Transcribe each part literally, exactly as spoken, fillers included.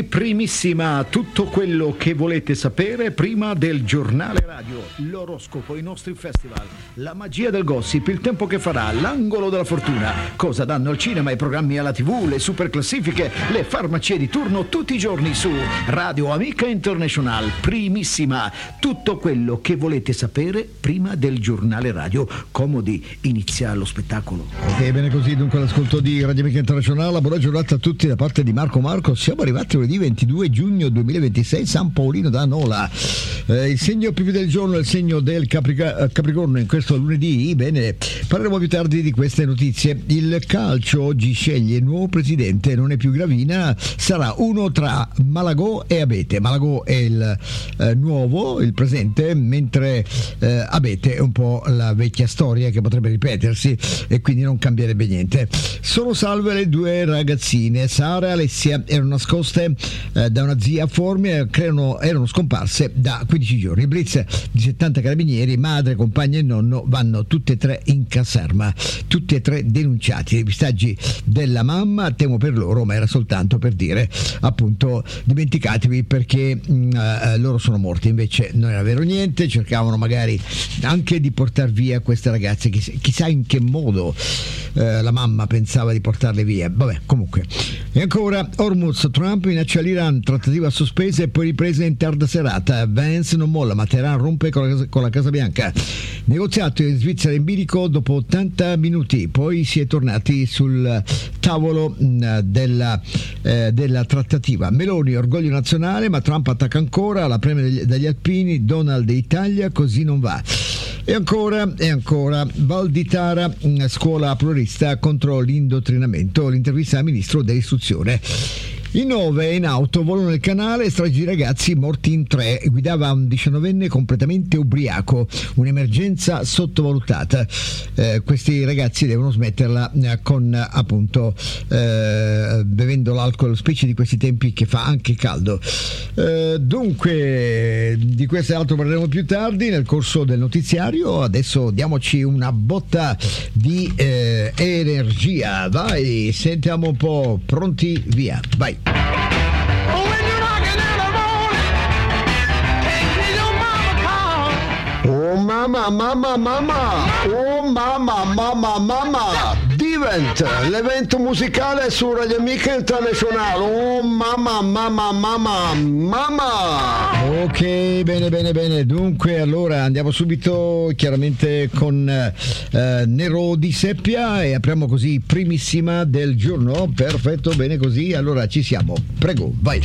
Primissima, tutto quello che volete sapere prima del giornale radio, l'oroscopo, i nostri festival, la magia del gossip, il tempo che farà, l'angolo della fortuna, cosa danno al cinema, i programmi alla tivù, le super classifiche, le farmacie di turno tutti i giorni su Radio Amica International. Primissima, tutto quello che volete sapere prima del giornale radio. Comodi, inizia lo spettacolo. E bene così, dunque l'ascolto di Radio Amica International. Buona giornata a tutti da parte di Marco Marco. Siamo arrivati lunedì ventidue giugno duemilaventisei, San Paolino da Nola. Eh, il segno più del giorno è il segno del Caprica- Capricorno in questo lunedì. Bene, parleremo più tardi di queste notizie. Il calcio oggi sceglie il nuovo presidente, non è più Gravina, sarà uno tra Malagò e Abete. Malagò è il eh, nuovo, il presente, mentre eh, Abete è un po' la vecchia storia che potrebbe ripetersi e quindi non cambierebbe niente. Sono salve le due ragazzine, Sara e Alessia, erano nascoste eh, da una zia a Formia, creano, erano scomparse da quindici giorni. Il blitz di settanta carabinieri, madre, compagna e nonno vanno tutte e tre in caserma, tutti e tre denunciati. I pistaggi della mamma, temo per loro, ma era soltanto per dire appunto dimenticatevi perché mh, eh, loro sono morti, invece non era vero niente, cercavano magari anche di portar via queste ragazze, Chiss- chissà in che modo eh, la mamma pensava di portarle via. Vabbè, comunque. E ancora Hormuz, Trump minaccia l'Iran, trattativa sospesa e poi ripresa in tarda serata. Vance non molla, ma Teheran rompe con la, con la Casa Bianca. Negoziato in Svizzera in bilico dopo ottanta minuti, poi si è tornati sul tavolo mh, della, eh, della trattativa. Meloni, orgoglio nazionale, ma Trump attacca ancora, la premia degli, dagli alpini, Donald e Italia, così non va. E ancora, e ancora, Val di Tara, scuola pluralista contro l'indottrinamento, l'intervista al ministro dell'istruzione. In nove in auto volano nel canale, stragi di ragazzi morti in tre, guidava un diciannovenne completamente ubriaco, un'emergenza sottovalutata. Eh, questi ragazzi devono smetterla eh, con appunto eh, bevendo l'alcol, specie di questi tempi che fa anche caldo. Eh, dunque di questo e altro parleremo più tardi nel corso del notiziario. Adesso diamoci una botta di eh, energia, vai, sentiamo un po', pronti, via, vai. Oh mamma, mamma, mamma, oh mamma, mamma, mamma, Divent, l'evento musicale su Radio Amica International. Oh mamma, mamma, mamma, mamma. Ok, bene, bene, bene. Dunque, allora andiamo subito chiaramente con eh, Nero di Seppia e apriamo così primissima del giorno. Perfetto, bene così. Allora ci siamo. Prego, vai.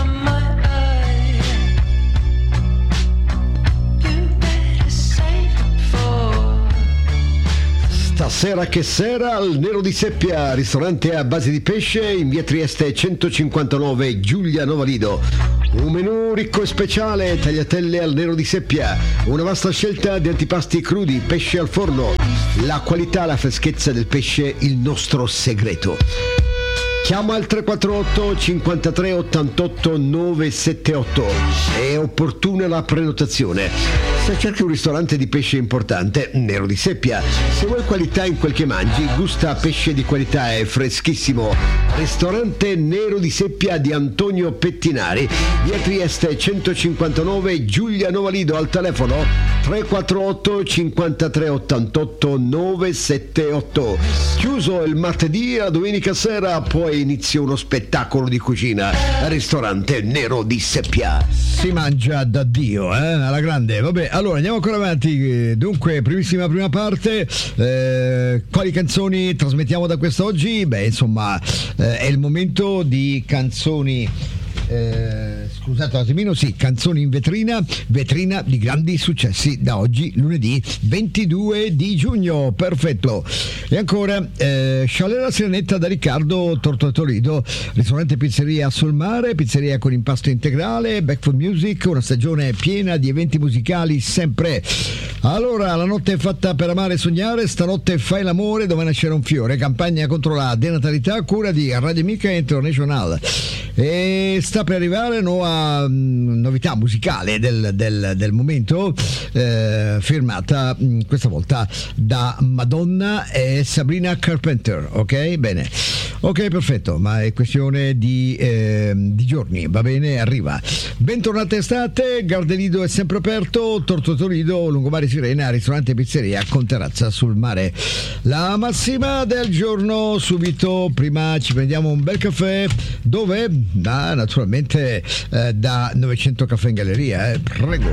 Stasera che sera al Nero di Seppia, ristorante a base di pesce in via Trieste centocinquantanove, Giulia Novalido. Un menù ricco e speciale, tagliatelle al Nero di Seppia, una vasta scelta di antipasti crudi, pesce al forno. La qualità, la freschezza del pesce, il nostro segreto. Chiama al tre quattro otto cinquantatré ottantotto novecentosettantotto. È opportuna la prenotazione. Se cerchi un ristorante di pesce importante, Nero di Seppia. Se vuoi qualità in quel che mangi, gusta pesce di qualità e freschissimo. Ristorante Nero di Seppia di Antonio Pettinari, via Trieste centocinquantanove, Giulia Novalido, al telefono tre quattro otto cinquantatré ottantotto novecentosettantotto. Chiuso il martedì e la domenica sera, poi inizia uno spettacolo di cucina al ristorante Nero di Seppia. Si mangia da Dio, eh? Alla grande. Vabbè, allora andiamo ancora avanti. Dunque, primissima prima parte, eh, quali canzoni trasmettiamo da quest'oggi? Beh, insomma, eh, è il momento di canzoni. Eh, scusate un attimino, sì, canzoni in vetrina, vetrina di grandi successi da oggi, lunedì ventidue di giugno, perfetto. E ancora eh, Scialera Sirenetta da Riccardo Tortolido, ristorante pizzeria sul mare, pizzeria con impasto integrale, Back for Music, una stagione piena di eventi musicali sempre. Allora, la notte è fatta per amare e sognare, stanotte fai l'amore dove nascerà un fiore, campagna contro la denatalità, cura di Radio Amica International. E sta sta per arrivare nuova mh, novità musicale del, del, del momento, eh, firmata mh, questa volta da Madonna e Sabrina Carpenter. Ok, bene, ok, perfetto, ma è questione di, eh, di giorni, va bene, arriva. Bentornata estate, Gardelido è sempre aperto, Tortotolido, Lungomare Sirena, ristorante e pizzeria con terrazza sul mare. La massima del giorno subito, prima ci prendiamo un bel caffè, dove? Da, naturalmente eh, da novecento Caffè in Galleria, eh. Prego.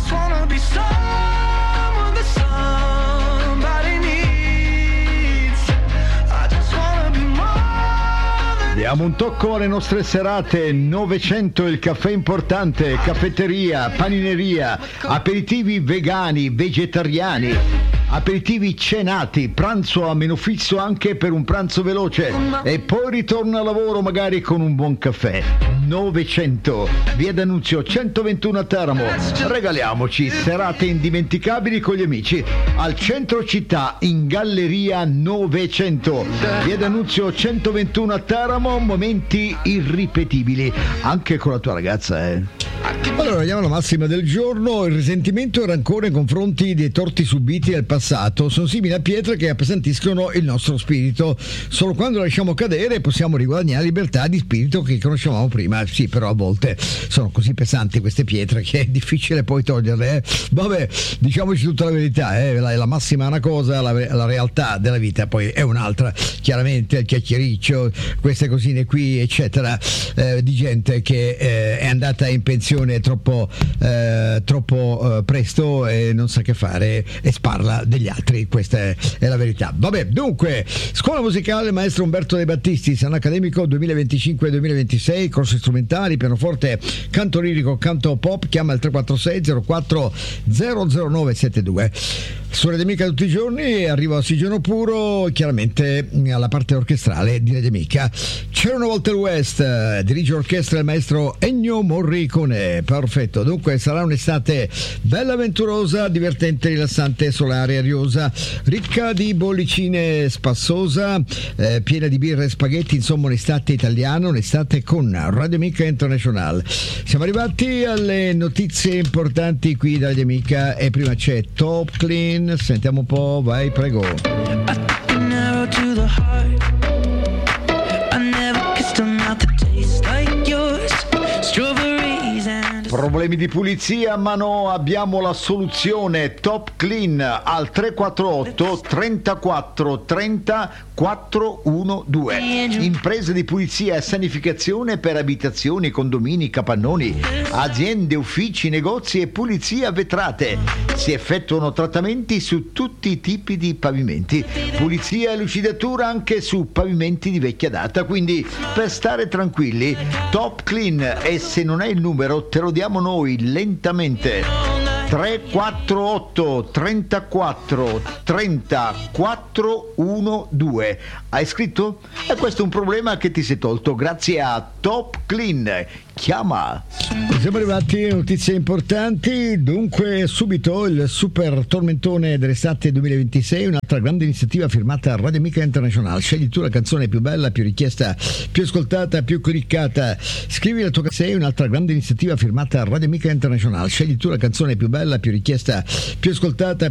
Diamo un tocco alle nostre serate. Novecento il caffè importante, caffetteria, panineria, aperitivi vegani, vegetariani, aperitivi cenati, pranzo a meno fisso anche per un pranzo veloce e poi ritorno al lavoro magari con un buon caffè. Novecento, via D'Annunzio centoventuno a Teramo. Regaliamoci serate indimenticabili con gli amici al centro città in Galleria Novecento, via D'Annunzio centoventuno a Teramo. Momenti irripetibili anche con la tua ragazza, eh. Allora, vediamo la massima del giorno. Il risentimento e il rancore nei confronti dei torti subiti nel passato sono simili a pietre che appesantiscono il nostro spirito. Solo quando lo lasciamo cadere possiamo riguadagnare la libertà di spirito che conoscevamo prima. Sì, però a volte sono così pesanti queste pietre che è difficile poi toglierle, eh. Vabbè, diciamoci tutta la verità, eh. la, la massima è una cosa, la, la realtà della vita poi è un'altra. Chiaramente il chiacchiericcio, queste cosine qui, eccetera, eh, di gente che eh, è andata in pensione troppo eh, troppo eh, presto e non sa che fare e sparla degli altri. Questa è, è la verità. Vabbè, dunque, scuola musicale maestro Umberto De Battisti, anno accademico duemilaventicinque duemilaventisei, corsi strumentali, pianoforte, canto lirico, canto pop. Chiama il tre quattro sei zero quattro zero zero nove sette due. Su Radio Amica tutti i giorni, arriva Ossigeno Puro, chiaramente alla parte orchestrale di Radio Amica. C'era una volta il West, dirige orchestra il maestro Ennio Morricone. Perfetto, dunque sarà un'estate bella, avventurosa, divertente, rilassante, solare, ariosa, ricca di bollicine, spassosa, eh, piena di birra e spaghetti, insomma un'estate italiana, un'estate con Radio Amica International. Siamo arrivati alle notizie importanti qui da Radio Amica e prima c'è Top Clean. Sentiamo un po', vai, prego. Problemi di pulizia? Ma no, abbiamo la soluzione. Top Clean al tre quattro otto trentaquattro trenta quattrocentododici. Imprese di pulizia e sanificazione per abitazioni, condomini, capannoni, aziende, uffici, negozi e pulizia vetrate. Si effettuano trattamenti su tutti i tipi di pavimenti, pulizia e lucidatura anche su pavimenti di vecchia data, quindi per stare tranquilli Top Clean. E se non hai il numero te lo diamo noi lentamente: tre quattro otto trentaquattro trenta quattrocentododici. Hai scritto? E questo è un problema che ti sei tolto grazie a Top Clean. Chiama. Siamo arrivati a notizie importanti. Dunque, subito il super tormentone dell'estate duemilaventisei, un'altra grande iniziativa firmata a Radio Amica International. Scegli tu la canzone più bella, più richiesta, più ascoltata, più cliccata. Scrivi la tua canzone, un'altra grande iniziativa firmata a Radio Amica International. Scegli tu la canzone più bella, più richiesta, più ascoltata,